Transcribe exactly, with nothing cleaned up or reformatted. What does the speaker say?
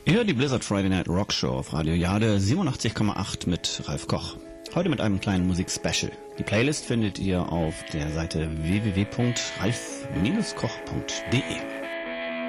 Ihr hört die Blizzard Friday Night Rock Show auf Radio Jade siebenundachtzig Komma acht mit Ralf Koch. Heute mit einem kleinen Musik-Special. Die Playlist findet ihr auf der Seite w w w punkt ralf Bindestrich koch punkt de.